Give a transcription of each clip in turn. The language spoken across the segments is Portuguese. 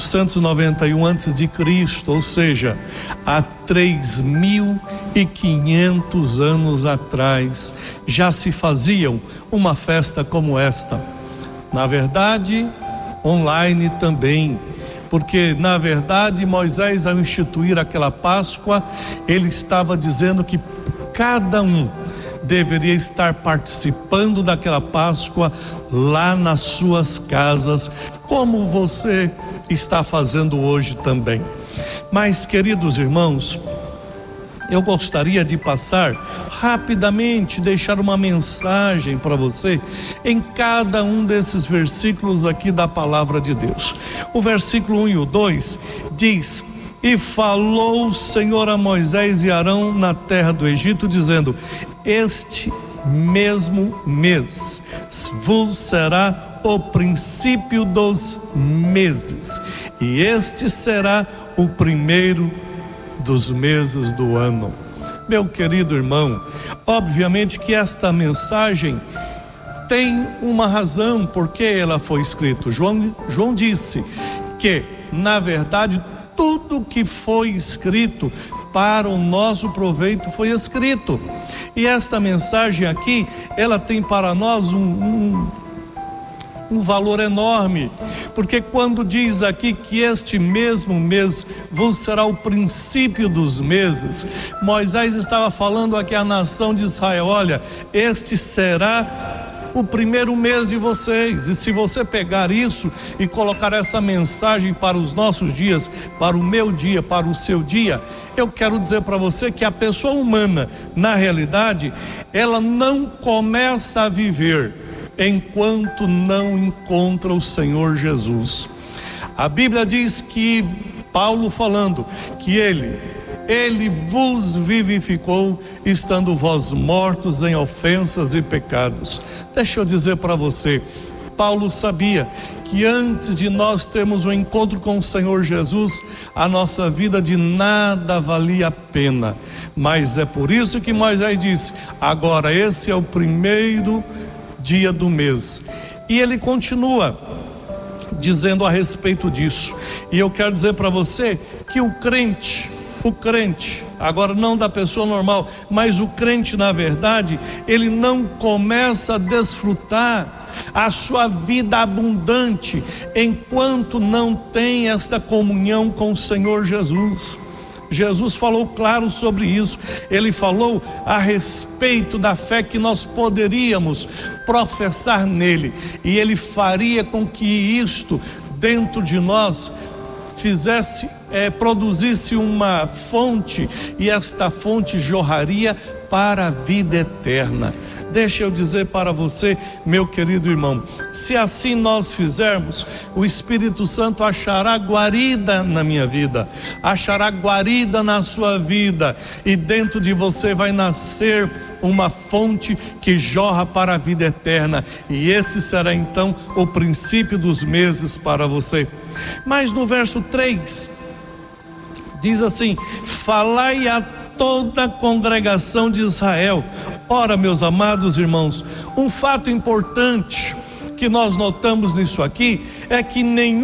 491 antes de Cristo, ou seja, há 3.500 anos atrás, já se faziam uma festa como esta. Na verdade, online também, porque na verdade Moisés, ao instituir aquela Páscoa, ele estava dizendo que cada um deveria estar participando daquela Páscoa lá nas suas casas, como você está fazendo hoje também. Mas, queridos irmãos, eu gostaria de passar rapidamente, deixar uma mensagem para você em cada um desses versículos aqui da palavra de Deus. O versículo 1 e o 2 diz: e falou o Senhor a Moisés e Arão na terra do Egito, dizendo: este mesmo mês vos será o princípio dos meses, e este será o primeiro dos meses do ano. Meu querido irmão, obviamente que esta mensagem tem uma razão porque ela foi escrita. João disse que, na verdade, tudo que foi escrito para o nosso proveito foi escrito. E esta mensagem aqui, ela tem para nós um valor enorme, porque quando diz aqui que este mesmo mês vos será o princípio dos meses, Moisés estava falando aqui à nação de Israel: olha, este será o primeiro mês de vocês. E se você pegar isso e colocar essa mensagem para os nossos dias, para o meu dia, para o seu dia, eu quero dizer para você que a pessoa humana, na realidade, ela não começa a viver enquanto não encontra o Senhor Jesus. A Bíblia diz que Paulo falando que ele vos vivificou, estando vós mortos em ofensas e pecados. Deixa eu dizer para você, Paulo sabia que antes de nós termos um encontro com o Senhor Jesus, a nossa vida de nada valia a pena. Mas é por isso que Moisés disse: agora esse é o primeiro dia do mês. E ele continua dizendo a respeito disso. E eu quero dizer para você que o crente, agora não da pessoa normal, mas o crente, na verdade, ele não começa a desfrutar a sua vida abundante enquanto não tem esta comunhão com o Senhor Jesus. Jesus falou claro sobre isso. Ele falou a respeito da fé que nós poderíamos professar nele, e ele faria com que isto dentro de nós produzisse uma fonte, e esta fonte jorraria para a vida eterna. Deixa eu dizer para você, meu querido irmão, se assim nós fizermos, o Espírito Santo achará guarida na minha vida, achará guarida na sua vida, e dentro de você vai nascer uma fonte que jorra para a vida eterna, e esse será então o princípio dos meses para você. Mas no verso 3 diz assim: falai a toda a congregação de Israel. Ora, meus amados irmãos, um fato importante que nós notamos nisso aqui é que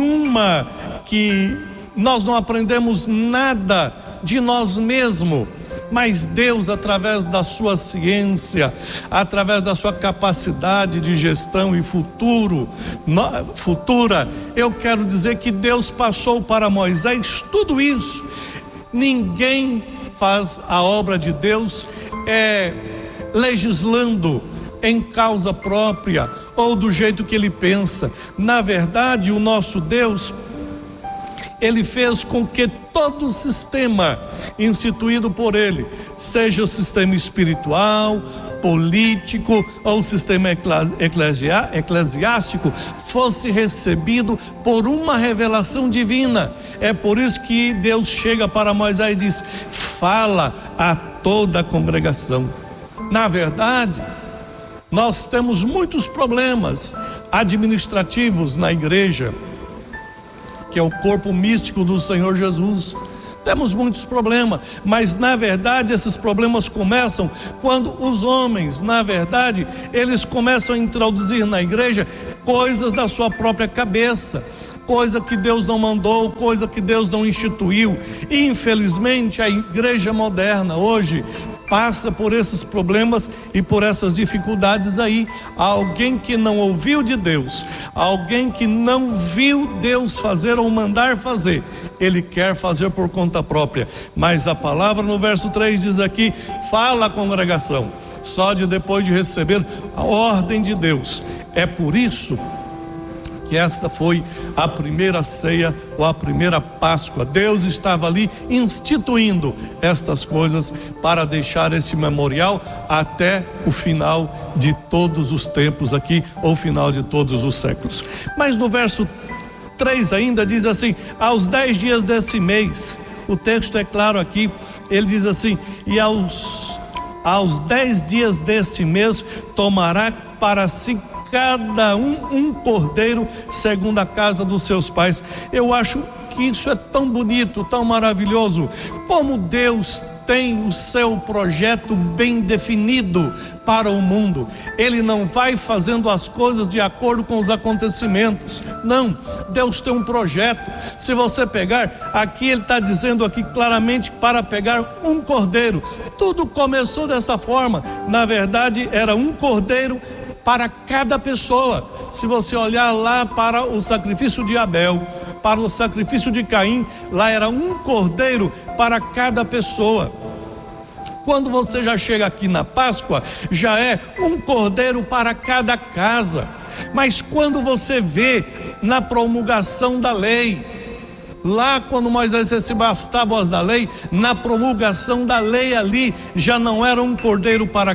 nós não aprendemos nada de nós mesmos, mas Deus, através da sua ciência, através da sua capacidade de gestão e futura, eu quero dizer que Deus passou para Moisés tudo isso. Ninguém faz a obra de Deus legislando em causa própria ou do jeito que ele pensa. Na verdade, o nosso Deus, ele fez com que todo o sistema instituído por ele, seja o sistema espiritual, político ou o sistema eclesiástico, fosse recebido por uma revelação divina. É por isso que Deus chega para Moisés e diz: fala a toda a congregação. Na verdade, nós temos muitos problemas administrativos na igreja, que é o corpo místico do Senhor Jesus. Temos muitos problemas, mas na verdade esses problemas começam quando os homens, na verdade, eles começam a introduzir na igreja coisas da sua própria cabeça, coisa que Deus não mandou, coisa que Deus não instituiu. E infelizmente a igreja moderna hoje passa por esses problemas e por essas dificuldades aí. Alguém que não ouviu de Deus, alguém que não viu Deus fazer ou mandar fazer, ele quer fazer por conta própria. Mas a palavra no verso 3 diz aqui: fala a congregação, só depois de receber a ordem de Deus. É por isso que esta foi a primeira ceia ou a primeira Páscoa. Deus estava ali instituindo estas coisas para deixar esse memorial até o final de todos os tempos aqui, ou final de todos os séculos. Mas no verso 3 ainda diz assim: aos 10 dias desse mês, o texto é claro aqui, ele diz assim: e aos 10 dias deste mês tomará para si cada um cordeiro segundo a casa dos seus pais. Eu acho que isso é tão bonito, tão maravilhoso, como Deus tem o seu projeto bem definido para o mundo. Ele não vai fazendo as coisas de acordo com os acontecimentos. Não, Deus tem um projeto. Se você pegar aqui, ele está dizendo aqui claramente para pegar um cordeiro. Tudo começou dessa forma. Na verdade, era um cordeiro para cada pessoa. Se você olhar lá para o sacrifício de Abel, para o sacrifício de Caim, lá era um cordeiro para cada pessoa. Quando você já chega aqui na Páscoa, já é um cordeiro para cada casa. Mas quando você vê na promulgação da lei, lá quando Moisés recebeu as tábuas da lei, na promulgação da lei ali, já não era um cordeiro para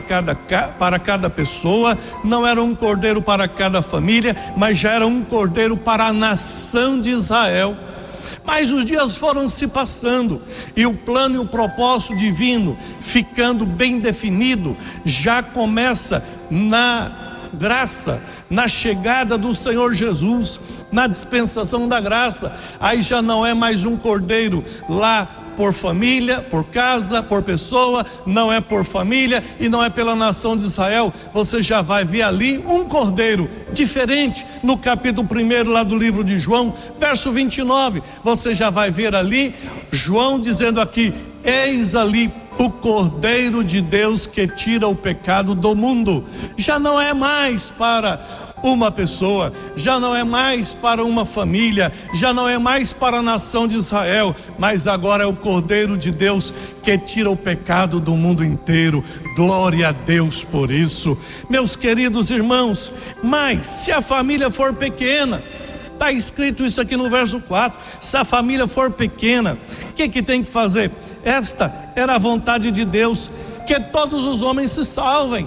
cada pessoa, não era um cordeiro para cada família, mas já era um cordeiro para a nação de Israel. Mas os dias foram se passando e o plano e o propósito divino ficando bem definido, já começa na graça, na chegada do Senhor Jesus, na dispensação da graça. Aí já não é mais um cordeiro lá por família, por casa, por pessoa, não é por família e não é pela nação de Israel. Você já vai ver ali um cordeiro diferente. No capítulo 1 lá do livro de João, verso 29, você já vai ver ali João dizendo aqui: eis ali o Cordeiro de Deus que tira o pecado do mundo. Já não é mais para uma pessoa, já não é mais para uma família, já não é mais para a nação de Israel, mas agora é o Cordeiro de Deus que tira o pecado do mundo inteiro. Glória a Deus por isso, meus queridos irmãos. Mas se a família for pequena, está escrito isso aqui no verso 4, se a família for pequena, o que tem que fazer? Esta era a vontade de Deus, que todos os homens se salvem.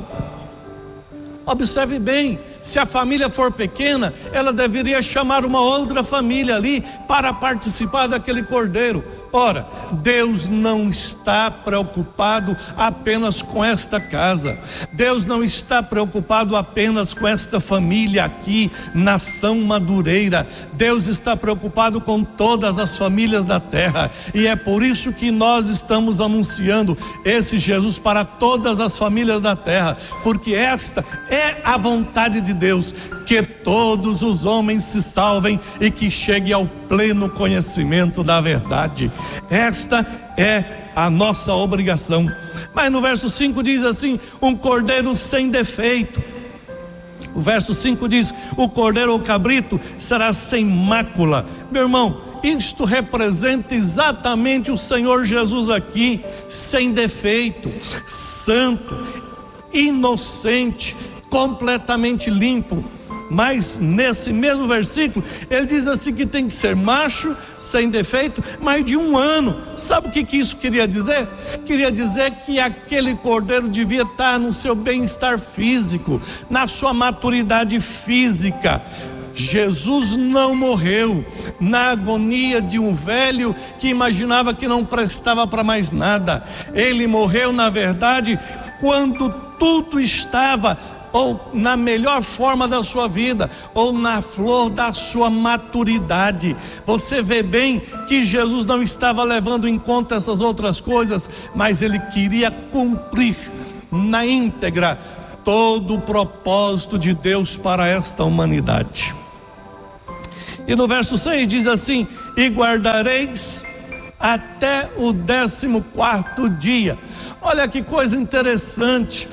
Observe bem, se a família for pequena, ela deveria chamar uma outra família ali para participar daquele cordeiro. Ora, Deus não está preocupado apenas com esta casa. Deus não está preocupado apenas com esta família aqui, nação Madureira. Deus está preocupado com todas as famílias da terra. E é por isso que nós estamos anunciando esse Jesus para todas as famílias da terra. Porque esta é a vontade de Deus, que todos os homens se salvem e que cheguem ao pleno conhecimento da verdade. Esta é a nossa obrigação. Mas no verso 5 diz assim: um cordeiro sem defeito. O verso 5 diz: o cordeiro ou cabrito será sem mácula. Meu irmão, isto representa exatamente o Senhor Jesus aqui, sem defeito, santo, inocente, completamente limpo. Mas nesse mesmo versículo ele diz assim que tem que ser macho, sem defeito, mas de 1 ano. Sabe o que isso queria dizer? Queria dizer que aquele cordeiro devia estar no seu bem-estar físico, na sua maturidade física. Jesus não morreu na agonia de um velho que imaginava que não prestava para mais nada. Ele morreu, na verdade, quando tudo estava ou na melhor forma da sua vida, ou na flor da sua maturidade. Você vê bem que Jesus não estava levando em conta essas outras coisas, mas ele queria cumprir na íntegra todo o propósito de Deus para esta humanidade. E no verso 6 diz assim: e guardareis até o 14º dia. Olha que coisa interessante.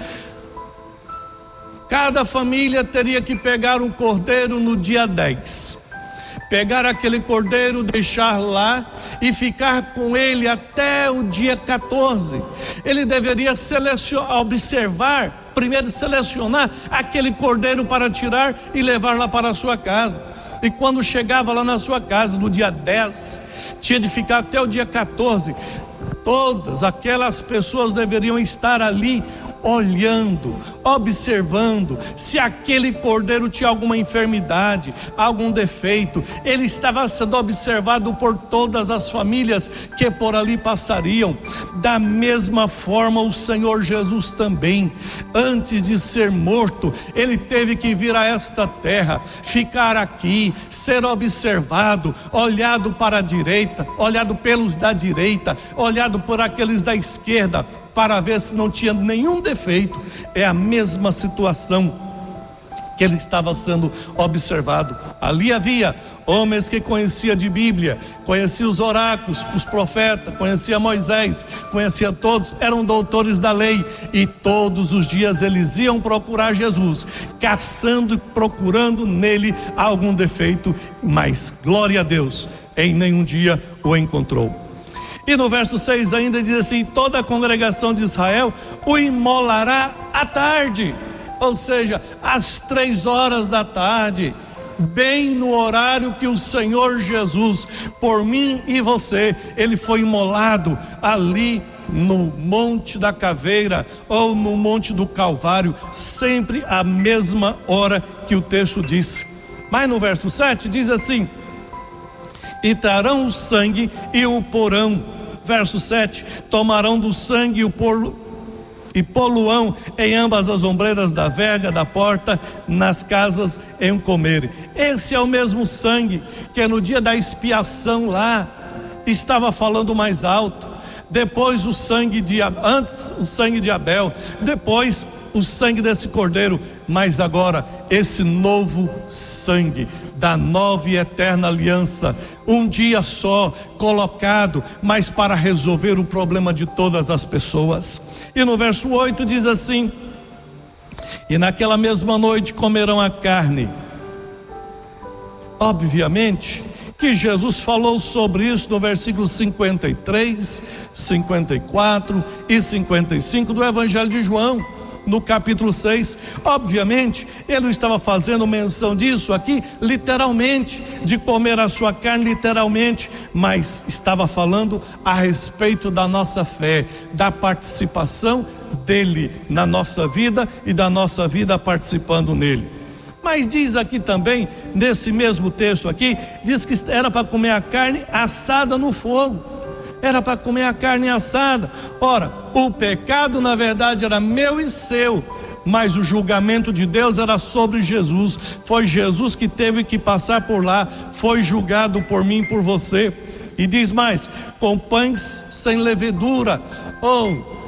Cada família teria que pegar um cordeiro no dia 10. Pegar aquele cordeiro, deixar lá e ficar com ele até o dia 14. Ele deveria observar, primeiro selecionar aquele cordeiro para tirar e levar lá para a sua casa. E quando chegava lá na sua casa, no dia 10, tinha de ficar até o dia 14. Todas aquelas pessoas deveriam estar ali olhando, observando se aquele cordeiro tinha alguma enfermidade, algum defeito. Ele estava sendo observado por todas as famílias que por ali passariam. Da mesma forma, o Senhor Jesus também, antes de ser morto, ele teve que vir a esta terra, ficar aqui, ser observado, olhado para a direita, olhado pelos da direita, olhado por aqueles da esquerda, para ver se não tinha nenhum defeito. É a mesma situação que ele estava sendo observado. Ali havia homens que conheciam de Bíblia, conheciam os oráculos, os profetas, conhecia Moisés, conhecia todos, eram doutores da lei, e todos os dias eles iam procurar Jesus, caçando e procurando nele algum defeito, mas glória a Deus, em nenhum dia o encontrou. E no verso 6 ainda diz assim: toda a congregação de Israel o imolará à tarde, ou seja, às 3 horas da tarde, bem no horário que o Senhor Jesus, por mim e você, ele foi imolado ali no Monte da Caveira ou no Monte do Calvário, sempre a mesma hora que o texto diz. Mas no verso 7 diz assim: e trarão o sangue e o porão. Verso 7: tomarão do sangue e poluão em ambas as ombreiras da verga da porta, nas casas em comer. Esse é o mesmo sangue que no dia da expiação lá estava falando mais alto. Depois o sangue antes o sangue de Abel, depois o sangue desse cordeiro, mas agora esse novo sangue da nova e eterna aliança, um dia só colocado, mas para resolver o problema de todas as pessoas. E no verso 8 diz assim: e naquela mesma noite comerão a carne. Obviamente que Jesus falou sobre isso no versículo 53, 54 e 55 do Evangelho de João, no capítulo 6. Obviamente ele não estava fazendo menção disso aqui literalmente, de comer a sua carne literalmente, mas estava falando a respeito da nossa fé, da participação dele na nossa vida e da nossa vida participando nele. Mas diz aqui também, nesse mesmo texto aqui, diz que era para comer a carne assada no fogo. Era para comer a carne assada. Ora, o pecado na verdade era meu e seu, mas o julgamento de Deus era sobre Jesus. Foi Jesus que teve que passar por lá, foi julgado por mim e por você. E diz mais: com pães sem levedura, ou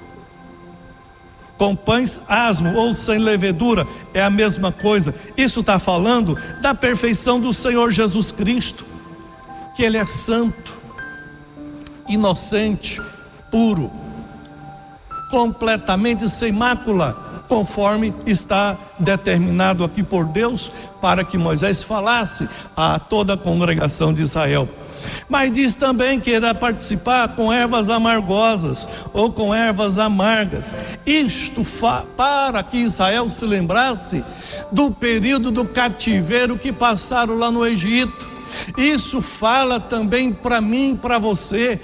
com pães asmo ou sem levedura, é a mesma coisa. Isso está falando da perfeição do Senhor Jesus Cristo, que ele é santo, inocente, puro, completamente sem mácula, conforme está determinado aqui por Deus, para que Moisés falasse a toda a congregação de Israel. Mas diz também que irá participar com ervas amargosas ou com ervas amargas. Isto para que Israel se lembrasse do período do cativeiro que passaram lá no Egito. Isso fala também para mim, para você,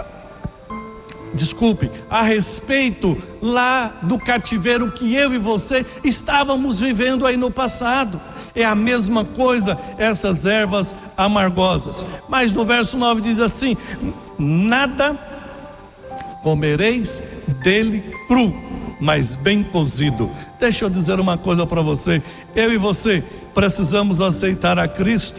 a respeito lá do cativeiro que eu e você estávamos vivendo aí no passado. É a mesma coisa essas ervas amargosas. Mas no verso 9 diz assim: nada comereis dele cru, mas bem cozido. Deixa eu dizer uma coisa para você: eu e você precisamos aceitar a Cristo.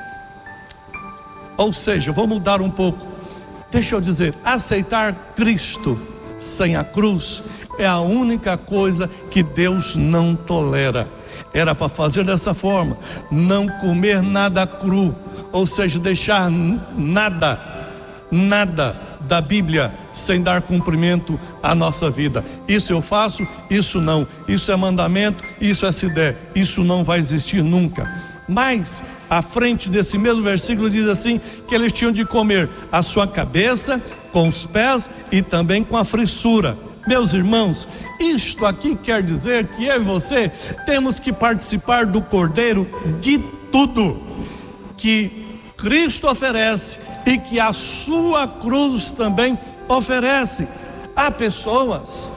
Ou seja, vou mudar um pouco. Deixa eu dizer, aceitar Cristo sem a cruz é a única coisa que Deus não tolera. era para fazer dessa forma: não comer nada cru, ou seja, deixar nada da Bíblia sem dar cumprimento à nossa vida. Isso eu faço, isso não, isso é mandamento, isso é se der, isso não vai existir nunca. Mas à frente desse mesmo versículo diz assim, que eles tinham de comer a sua cabeça com os pés e também com a frissura. Meus irmãos, isto aqui quer dizer que eu e você temos que participar do Cordeiro de tudo que Cristo oferece e que a sua cruz também oferece. Há pessoas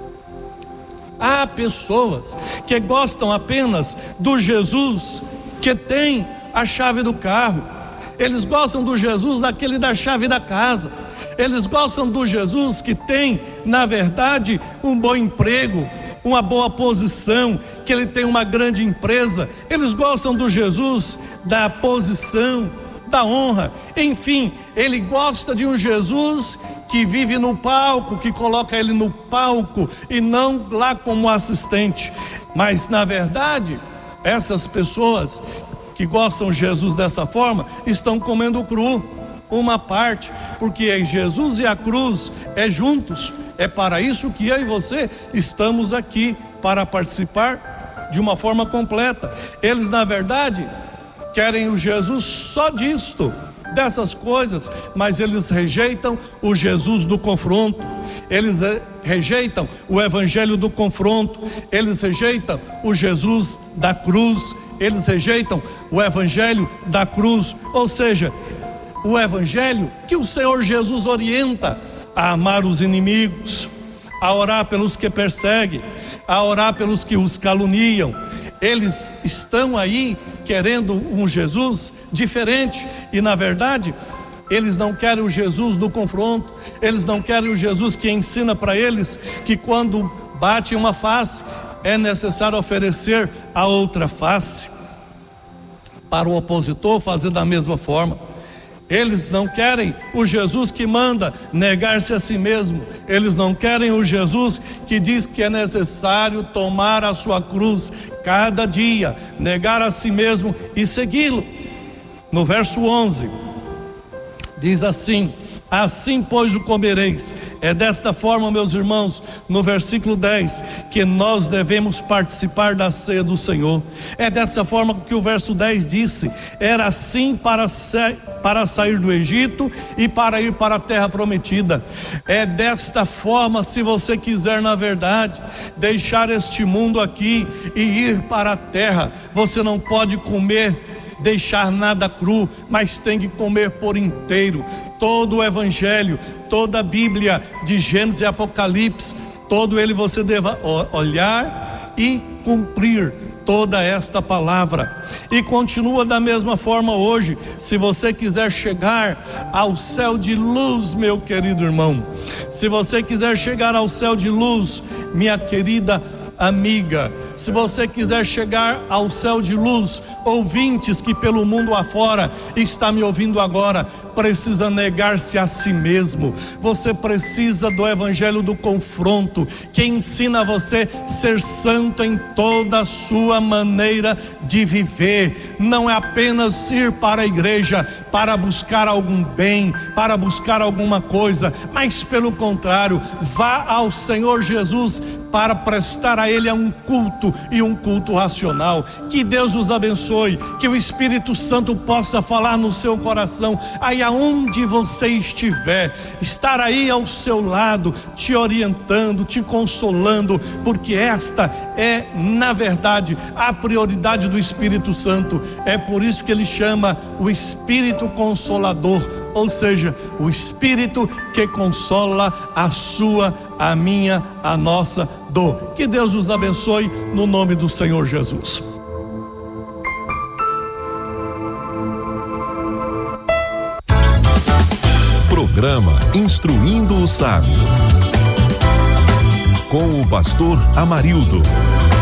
que gostam apenas do Jesus que tem a chave do carro. Eles gostam do Jesus daquele da chave da casa. Eles gostam do Jesus que tem, na verdade, um bom emprego, uma boa posição, que ele tem uma grande empresa. Eles gostam do Jesus da posição, da honra. Enfim, ele gosta de um Jesus que vive no palco, que coloca ele no palco e não lá como assistente. Mas na verdade, essas pessoas que gostam de Jesus dessa forma estão comendo cru uma parte, porque Jesus e a cruz é juntos. É para isso que eu e você estamos aqui, para participar de uma forma completa. Eles na verdade querem o Jesus só disto, dessas coisas, mas eles rejeitam o Jesus do confronto. Eles rejeitam o evangelho do confronto. Eles rejeitam o Jesus da cruz. Eles rejeitam o evangelho da cruz, ou seja, o evangelho que o Senhor Jesus orienta a amar os inimigos, a orar pelos que perseguem, a orar pelos que os caluniam. Eles estão aí querendo um Jesus diferente e na verdade eles não querem o Jesus do confronto. Eles não querem o Jesus que ensina para eles que quando bate uma face é necessário oferecer a outra face, para o opositor fazer da mesma forma. Eles não querem o Jesus que manda negar-se a si mesmo. Eles não querem o Jesus que diz que é necessário tomar a sua cruz cada dia, negar a si mesmo e segui-lo. No verso 11 diz assim: assim pois o comereis. É desta forma, meus irmãos, no versículo 10, que nós devemos participar da ceia do Senhor. É dessa forma que o verso 10 disse: era assim para sair do Egito e para ir para a terra prometida. É desta forma, se você quiser na verdade deixar este mundo aqui e ir para a terra, você não pode deixar nada cru, mas tem que comer por inteiro. Todo o evangelho, toda a Bíblia de Gênesis e Apocalipse, todo ele você deva olhar e cumprir toda esta palavra. E continua da mesma forma hoje. Se você quiser chegar ao céu de luz, meu querido irmão, se você quiser chegar ao céu de luz, minha querida amiga, se você quiser chegar ao céu de luz, ouvintes que pelo mundo afora está me ouvindo agora, precisa negar-se a si mesmo. Você precisa do evangelho do confronto, que ensina você a ser santo em toda a sua maneira de viver. Não é apenas ir para a igreja para buscar algum bem, para buscar alguma coisa, mas pelo contrário, vá ao Senhor Jesus para prestar a Ele um culto, e um culto racional. Que Deus nos abençoe, que o Espírito Santo possa falar no seu coração, aí aonde você estiver, estar aí ao seu lado, te orientando, te consolando, porque esta é, na verdade, a prioridade do Espírito Santo. É por isso que ele chama o Espírito Consolador, ou seja, o Espírito que consola a sua, a minha, a nossa dor. Que Deus nos abençoe no nome do Senhor Jesus. Programa Instruindo o Sábio, com o pastor Amarildo.